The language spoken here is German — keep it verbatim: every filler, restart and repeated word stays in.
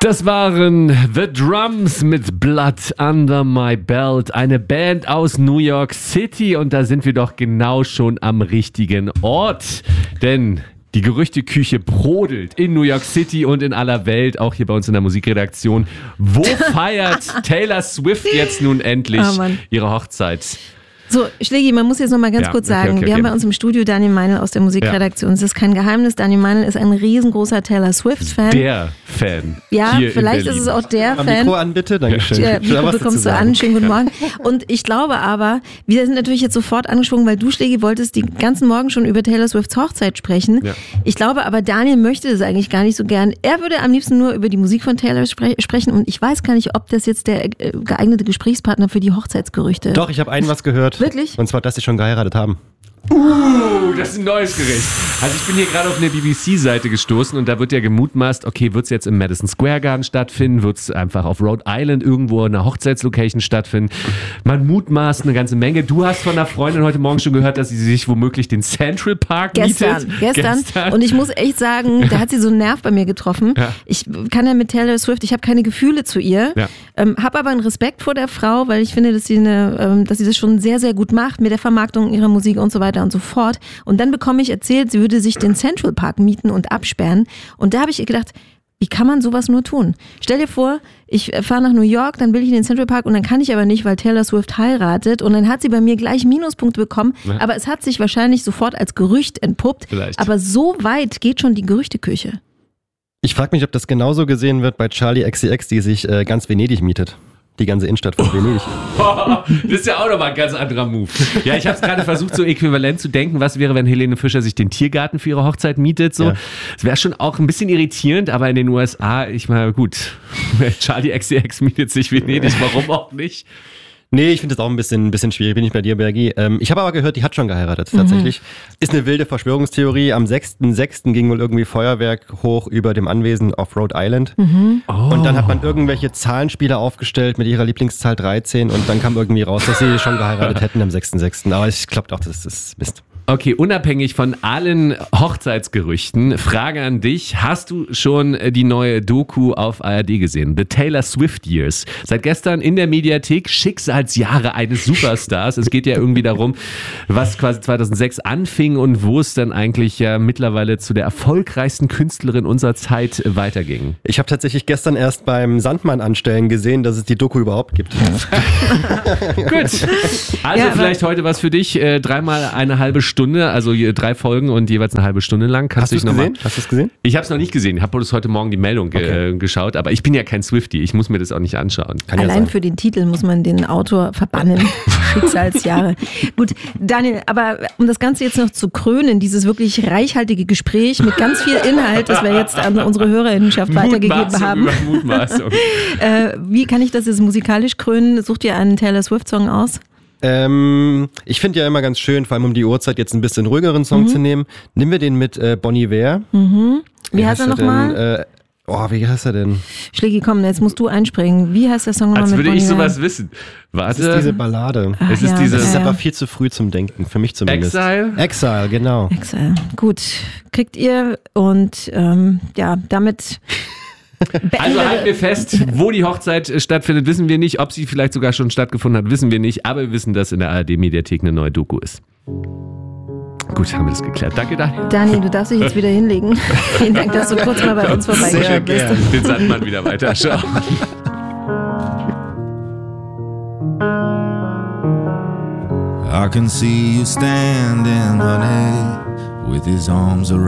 Das waren The Drums mit Blood Under My Belt, eine Band aus New York City, und da sind wir doch genau schon am richtigen Ort, denn die Gerüchteküche brodelt in New York City und in aller Welt, auch hier bei uns in der Musikredaktion. Wo feiert Taylor Swift jetzt nun endlich oh ihre Hochzeit? So, Schlägi, man muss jetzt noch mal ganz ja, kurz okay, sagen, okay, wir okay. haben bei uns im Studio Daniel Meinl aus der Musikredaktion. Es ja. ist kein Geheimnis, Daniel Meinl ist ein riesengroßer Taylor Swift-Fan. Der Fan. Ja, vielleicht ist es auch der Am Fan. Mikro an, bitte, dankeschön. Ja, Mikro bekommst du an, schönen guten Morgen. Und ich glaube aber, wir sind natürlich jetzt sofort angeschwungen, weil du, Schlägi, wolltest den ganzen Morgen schon über Taylor Swifts Hochzeit sprechen. Ja. Ich glaube aber, Daniel möchte das eigentlich gar nicht so gern. Er würde am liebsten nur über die Musik von Taylor spre- sprechen und ich weiß gar nicht, ob das jetzt der äh, geeignete Gesprächspartner für die Hochzeitsgerüchte ist. Doch, ich habe ein was gehört. Wirklich? Und zwar, dass sie schon geheiratet haben. Uh, das ist ein neues Gericht. Also ich bin hier gerade auf eine B B C-Seite gestoßen und da wird ja gemutmaßt, okay, wird es jetzt im Madison Square Garden stattfinden, wird es einfach auf Rhode Island irgendwo in einer Hochzeitslocation stattfinden. Man mutmaßt eine ganze Menge. Du hast von einer Freundin heute Morgen schon gehört, dass sie sich womöglich den Central Park gestern, mietet. Gestern, gestern. Und ich muss echt sagen, da hat sie so einen Nerv bei mir getroffen. Ja. Ich kann ja mit Taylor Swift, ich habe keine Gefühle zu ihr, ja. ähm, habe aber einen Respekt vor der Frau, weil ich finde, dass sie, eine, ähm, dass sie das schon sehr, sehr gut macht mit der Vermarktung ihrer Musik und so weiter und so fort. Und dann bekomme ich erzählt, sie würde sich den Central Park mieten und absperren. Und da habe ich gedacht, wie kann man sowas nur tun? Stell dir vor, ich fahre nach New York, dann will ich in den Central Park und dann kann ich aber nicht, weil Taylor Swift heiratet. Und dann hat sie bei mir gleich Minuspunkte bekommen. Ja. Aber es hat sich wahrscheinlich sofort als Gerücht entpuppt. Vielleicht. Aber so weit geht schon die Gerüchteküche. Ich frage mich, ob das genauso gesehen wird bei Charli X C X, die sich äh, ganz Venedig mietet. Die ganze Innenstadt von Venedig. Das ist ja auch nochmal ein ganz anderer Move. Ja, ich habe es gerade versucht, so äquivalent zu denken. Was wäre, wenn Helene Fischer sich den Tiergarten für ihre Hochzeit mietet? So, ja. Das wäre schon auch ein bisschen irritierend, aber in den U S A, ich meine, gut, Charli X C X mietet sich Venedig, warum auch nicht? Nee, ich finde das auch ein bisschen, ein bisschen schwierig, bin ich bei dir, Bergi. Ähm, ich habe aber gehört, die hat schon geheiratet, tatsächlich. Mhm. Ist eine wilde Verschwörungstheorie. Am sechsten sechsten ging wohl irgendwie Feuerwerk hoch über dem Anwesen auf Rhode Island. Mhm. Oh. Und dann hat man irgendwelche Zahlenspiele aufgestellt mit ihrer Lieblingszahl dreizehn und dann kam irgendwie raus, dass sie schon geheiratet hätten am sechsten sechsten Aber ich glaube doch, das ist Mist. Okay, unabhängig von allen Hochzeitsgerüchten, Frage an dich. Hast du schon die neue Doku auf A R D gesehen? The Taylor Swift Years. Seit gestern in der Mediathek Schicksalsjahre eines Superstars. Es geht ja irgendwie darum, was quasi zweitausendsechs anfing und wo es dann eigentlich ja mittlerweile zu der erfolgreichsten Künstlerin unserer Zeit weiterging. Ich habe tatsächlich gestern erst beim Sandmann anstellen gesehen, dass es die Doku überhaupt gibt. Gut. Also ja, vielleicht heute was für dich. Äh, dreimal eine halbe Stunde. Stunde, also drei Folgen und jeweils eine halbe Stunde lang. Kannst Hast du es gesehen? Hast du es gesehen? Ich habe es noch nicht gesehen. Ich habe bloß heute Morgen die Meldung okay. äh, geschaut, aber ich bin ja kein Swiftie. Ich muss mir das auch nicht anschauen. Kann Allein ja für den Titel muss man den Autor verbannen. Schicksalsjahre. Gut, Daniel, aber um das Ganze jetzt noch zu krönen, dieses wirklich reichhaltige Gespräch mit ganz viel Inhalt, das wir jetzt an unsere Hörerinnenschaft weitergegeben haben. Mutmaßung. äh, wie kann ich das jetzt musikalisch krönen? Sucht ihr einen Taylor Swift-Song aus? Ähm, ich finde ja immer ganz schön, vor allem um die Uhrzeit jetzt ein bisschen ruhigeren Song mhm. zu nehmen. Nehmen wir den mit äh, Bon Iver. Mhm. Wie, wie heißt er nochmal? Äh, oh, wie heißt er denn? Schlägi, komm, jetzt musst du einspringen. Wie heißt der Song nochmal mit Bon Iver? Als würde ich sowas Iver? wissen. Warte. Es ist diese Ballade. Ach, es ist ja, diese, ja, es ist ja. aber viel zu früh zum Denken, für mich zumindest. Exile? Exile, genau. Exile, gut. Kriegt ihr und ähm, ja, damit... Also halten wir fest, wo die Hochzeit stattfindet, wissen wir nicht. Ob sie vielleicht sogar schon stattgefunden hat, wissen wir nicht. Aber wir wissen, dass in der A R D-Mediathek eine neue Doku ist. Gut, haben wir das geklärt. Danke, Daniel. Daniel, du darfst dich jetzt wieder hinlegen. Vielen Dank, dass du kurz mal bei uns vorbeigeschaut bist. Den Sandmann wieder weiterschauen. I can see you standing, honey, with his arms around